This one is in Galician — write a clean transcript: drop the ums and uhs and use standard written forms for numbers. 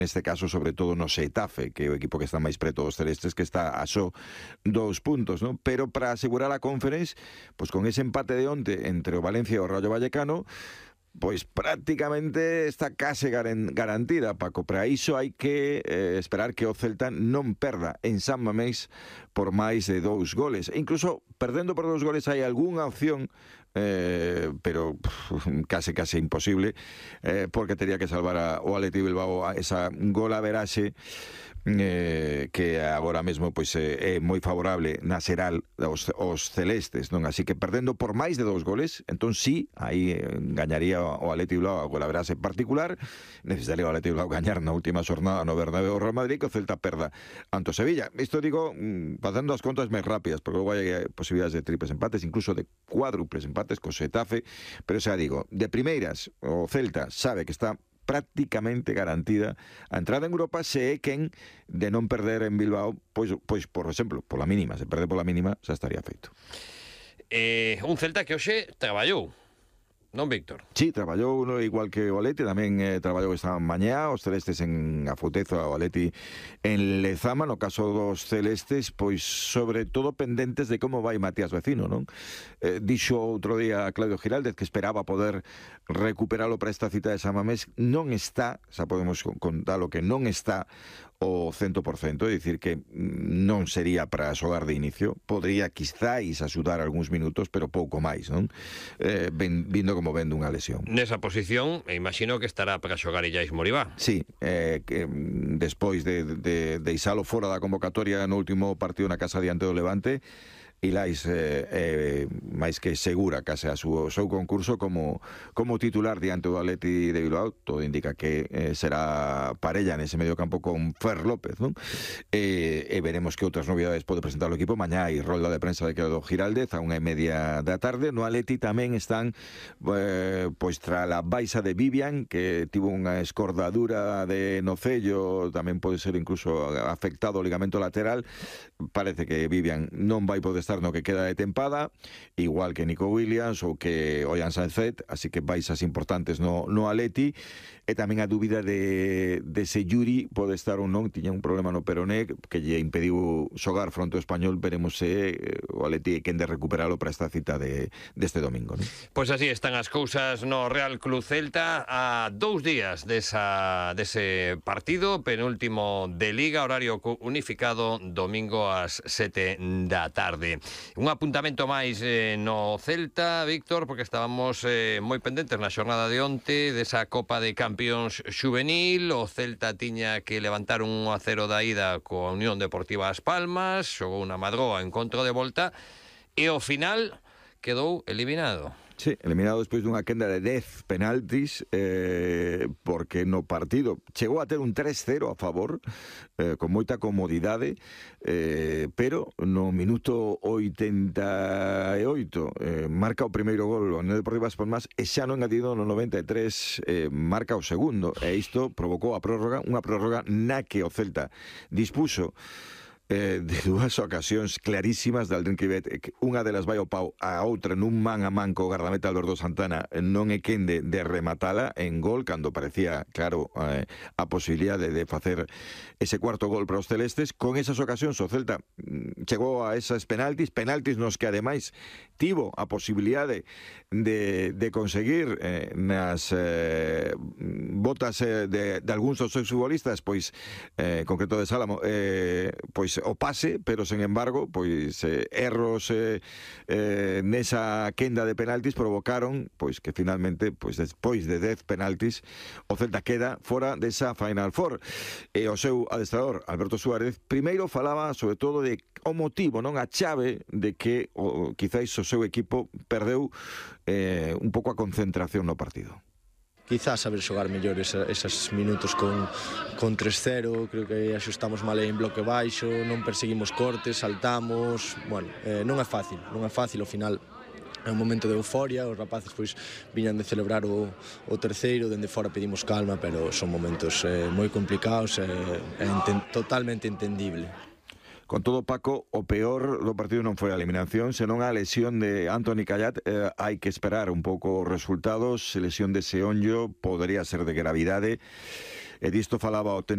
neste caso sobre todo no Xetafe, que é o equipo que está máis preto dos celestes, que está a só 2 puntos, non? Pero para asegurar a Conference, pois con ese empate de onte entre o Valencia e o Rayo Vallecano, pois prácticamente está case garantida, Paco. Para iso hai que esperar que o Celta non perda en San Mamés por máis de 2 goles. E incluso perdendo por 2 goles hai algunha opción, pero case imposible, porque tería que salvar o Athletic Bilbao a esa golaveraxe que agora mesmo pois é moi favorable na xeral aos celestes, non? Así que perdendo por máis de 2 goles, entón sí, aí gañaría o Athletic Bilbao a golaveraxe particular. Necesitaría o Athletic Bilbao gañar na última xornada no Bernabéu Real Madrid, que o Celta perda ante o Sevilla. Isto digo facendo as contas máis rápidas, porque logo hai posibilidades de triples empates, incluso de cuádruples empates co Xetafe, pero xa digo, de primeiras o Celta sabe que está prácticamente garantida a entrada en Europa se é quen de non perder en Bilbao, pois por exemplo, pola mínima, se perde pola mínima xa estaría feito. Un Celta que hoxe traballou, non, Víctor? Sí, traballou igual que o Atleti, tamén traballou esta mañá, os celestes en Afuteza, o Atleti en Lezama. No caso dos celestes, pois sobre todo pendentes de como vai Matías Vecino, non? Dixo outro día a Claudio Giraldez que esperaba poder recuperalo para esta cita de San Mamés. Non está, xa podemos contar o que non está o 100%, é dicir que non sería para xogar de inicio, podría quizáis axudar algúns minutos, pero pouco máis, non? Vindo como vendo unha lesión. Nesa posición, imagino que estará para xogar Illais Moribá. Sí, que despois de deixalo fora da convocatoria no último partido na casa diante do Levante, Illais máis que segura case a seu concurso como titular diante do Atleti de Bilbao. Todo indica que será parella nese medio campo con Fer López, non? E veremos que outras novidades pode presentar o equipo. Mañá hai rolda de prensa de Claudio Giraldez a 1:30 da tarde. No Atleti tamén están pois tra la baixa de Vivian, que tivo unha escordadura de nocello, tamén pode ser incluso afectado o ligamento lateral. Parece que Vivian non vai poder estar no que queda de tempada, igual que Nico Williams ou que Ollán Sánchez, así que baixas importantes no Atleti. E tamén a dúbida de se Yuri pode estar ou non, tiña un problema no peroné que lle impediu xogar fronte ao Español. Veremos se o Atleti quen de recuperalo para esta cita deste domingo, non? Pois así están as cousas no Real Club Celta a 2 días dese partido penúltimo de Liga, horario unificado, domingo ás 7 da tarde. Un apuntamento máis no Celta, Víctor, porque estábamos moi pendentes na xornada de onte desa Copa de Campións Xuvenil. O Celta tiña que levantar un 1-0 da ida coa Unión Deportiva As Palmas, xogou na Madroa en contra de volta e ao final quedou eliminado. Sí, eliminado despois dunha quenda de 10 penaltis, porque no partido chegou a ter un 3-0 a favor, con moita comodidade, pero no minuto 88 marca o primeiro gol o Unión Deportiva As Palmas e xa no engadido no 93 marca o segundo, e isto provocou unha prórroga na que o Celta dispuso de 2 ocasións clarísimas de Aldrin Cribet. Unha delas vai ao pau, a outra nun man a man co gardameta Alberto Santana non é quen de rematala en gol, cando parecía claro a posibilidade de facer ese cuarto gol para os celestes. Con esas ocasións o Celta chegou a esas penaltis nos que ademais tivo a posibilidade de conseguir nas botas de algúns dos seus futbolistas, pois concreto de Sálamo, pois o pase, pero sen embargo pois erros nesa quenda de penaltis provocaron pois que finalmente pois despois de 10 penaltis o Celta queda fora desa Final Four. E o seu adestrador Alberto Suárez primeiro falaba sobre todo de o motivo, non a chave de que quizáis o seu equipo perdeu un pouco a concentración no partido. Quizás saber xogar mellor esos minutos con 3-0, creo que axustamos mal en bloque baixo, non perseguimos cortes, saltamos, bueno, non é fácil, ao final é un momento de euforia, os rapaces pois viñan de celebrar o terceiro, dende fora pedimos calma, pero son momentos moi complicados e totalmente entendible. Con todo, Paco, o peor do partido non foi a eliminación, senón a lesión de Anthony Callat. Hai que esperar un pouco os resultados. A lesión de Seonllo podería ser de gravidade. E disto falaba o técnico